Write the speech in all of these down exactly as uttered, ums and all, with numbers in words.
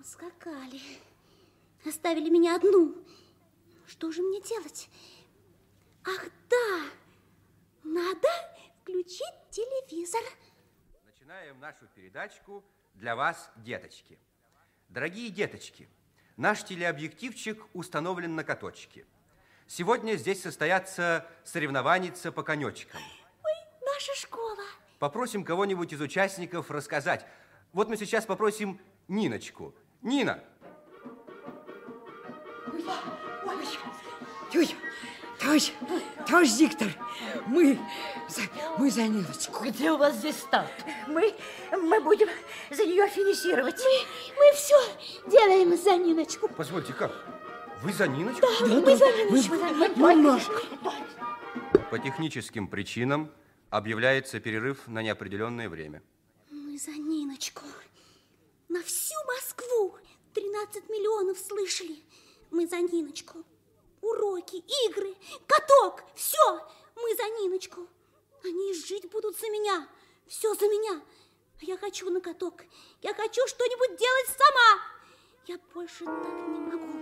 Ускакали. Оставили меня одну. Что же мне делать? Ах, да! Надо включить телевизор. Начинаем нашу передачку для вас, деточки. Дорогие деточки, наш телеобъективчик установлен на каточке. Сегодня здесь состоятся соревнования по конечкам. Ой, наша школа. Попросим кого-нибудь из участников рассказать. Вот мы сейчас попросим Ниночку. Нина! Ой, ой, ой, товарищ, товарищ диктор, мы за, мы за Ниночку. Где у вас здесь старт? Мы, мы будем за нее финишировать. Мы, мы все делаем за Ниночку. Позвольте, как? Вы за Ниночку? Да, да, мы за Ниночку. Мы, мы, мы, По техническим причинам объявляется перерыв на неопределенное время. Мы за Ниночку. На всю Москву тринадцать миллионов слышали. Мы за Ниночку. Уроки, игры, каток, все. Мы за Ниночку. Они жить будут за меня. Все за меня. А я хочу на каток. Я хочу что-нибудь делать сама. Я больше так не могу.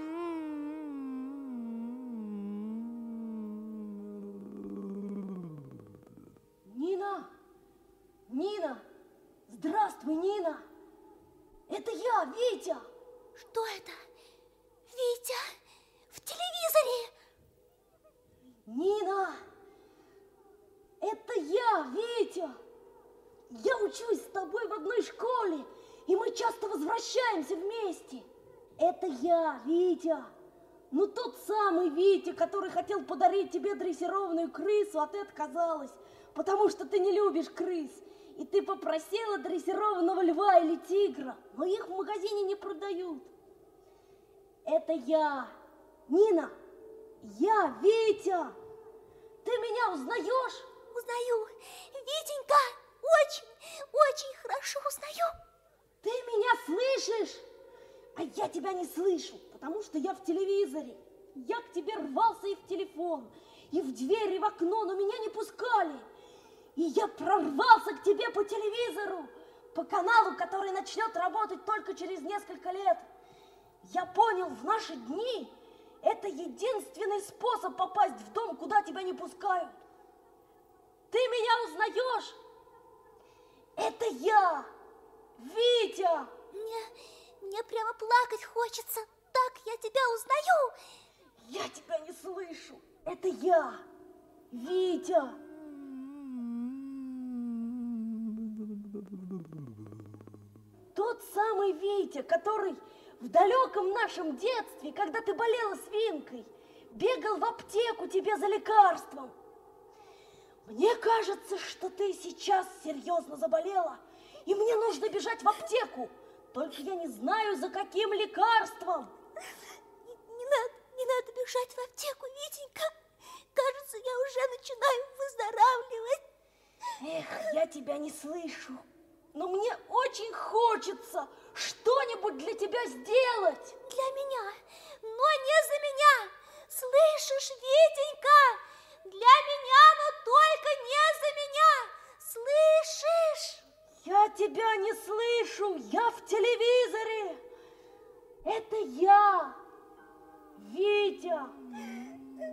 Нина! Нина! Здравствуй, Нина! Это я, Витя! Что это? Витя? В телевизоре? Нина! Это я, Витя! Я учусь с тобой в одной школе, и мы часто возвращаемся вместе. Это я, Витя! Ну, тот самый Витя, который хотел подарить тебе дрессированную крысу, а ты отказалась, потому что ты не любишь крыс. И ты попросила дрессированного льва или тигра, но их в магазине не продают. Это я, Нина, я, Витя. Ты меня узнаешь? Узнаю. Витенька, очень, очень хорошо узнаю. Ты меня слышишь? А я тебя не слышу, потому что я в телевизоре. Я к тебе рвался и в телефон, и в дверь, и в окно, но меня не пускали. И я прорвался к тебе по телевизору, по каналу, который начнет работать только через несколько лет. Я понял, в наши дни это единственный способ попасть в дом, куда тебя не пускают. Ты меня узнаешь? Это я, Витя. Мне, мне прямо плакать хочется. Так я тебя узнаю. Я тебя не слышу. Это я, Витя. Тот самый Витя, который в далеком нашем детстве, когда ты болела свинкой, бегал в аптеку тебе за лекарством. Мне кажется, что ты сейчас серьезно заболела, и мне нужно бежать в аптеку. Только я не знаю, за каким лекарством. Не, не надо, не надо бежать в аптеку, Витенька. Кажется, я уже начинаю выздоравливать. Эх, я тебя не слышу. Но мне очень хочется что-нибудь для тебя сделать. Для меня, но не за меня. Слышишь, Витенька? Для меня, но только не за меня. Слышишь? Я тебя не слышу. Я в телевизоре. Это я, Витя.